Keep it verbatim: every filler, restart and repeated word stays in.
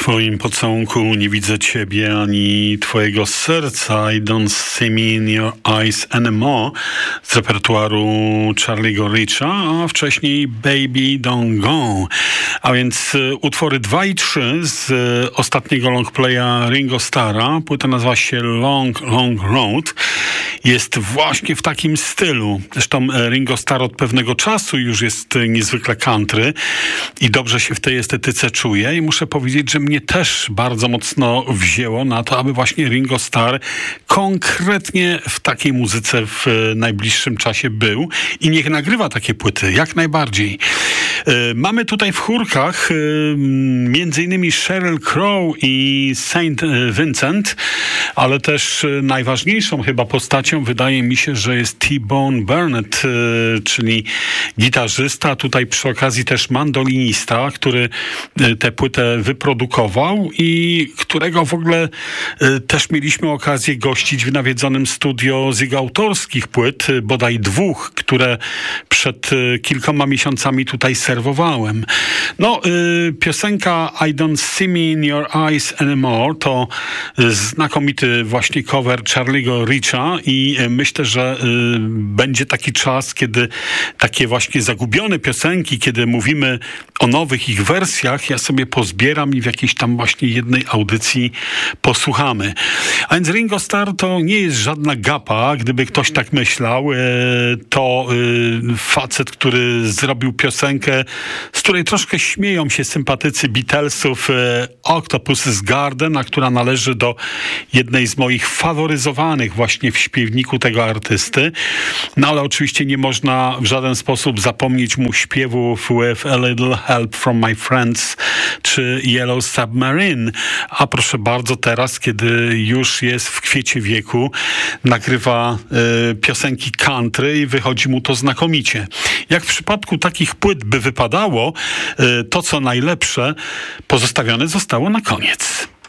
twoim pocałunku nie widzę ciebie ani twojego serca. I don't see me in your eyes anymore z repertuaru Charlie'ego Richa, a wcześniej Baby Don't Go. A więc y, utwory dwa i trzy z y, ostatniego longplaya Ringo Starra. Płyta nazywa się Long, Long Road. Jest właśnie w takim stylu. Zresztą Ringo Starr od pewnego czasu już jest niezwykle country i dobrze się w tej estetyce czuje. I muszę powiedzieć, że mnie też bardzo mocno wzięło na to, aby właśnie Ringo Starr konkretnie w takiej muzyce w najbliższym czasie był i niech nagrywa takie płyty, jak najbardziej. Mamy tutaj w chórkach między innymi Sheryl Crow i Saint Vincent, ale też najważniejszą chyba postacią wydaje mi się, że jest T-Bone Burnett, czyli gitarzysta, tutaj przy okazji też mandolinista, który tę płytę wyprodukował i którego w ogóle też mieliśmy okazję gościć w nawiedzonym studio z jego autorskich płyt, bodaj dwóch, które przed kilkoma miesiącami tutaj serwowałem. No, y, piosenka I Don't See Me In Your Eyes Anymore to znakomity właśnie cover Charlie'ego Richa i myślę, że y, będzie taki czas, kiedy takie właśnie zagubione piosenki, kiedy mówimy o nowych ich wersjach, ja sobie pozbieram i w jakiejś tam właśnie jednej audycji posłuchamy. A więc Ringo Starr to nie jest żadna gapa, gdyby ktoś tak myślał. Y, to y, facet, który zrobił piosenkę, z której troszkę śmieją się sympatycy Beatlesów, e, Octopus's Garden, a która należy do jednej z moich faworyzowanych właśnie w śpiewniku tego artysty. No ale oczywiście nie można w żaden sposób zapomnieć mu śpiewów With a Little Help from My Friends czy Yellow Submarine. A proszę bardzo, teraz, kiedy już jest w kwiecie wieku, nagrywa e, piosenki country i wychodzi mu to znakomicie. Jak w przypadku takich płyt by wypadało, to co najlepsze pozostawione zostało na koniec.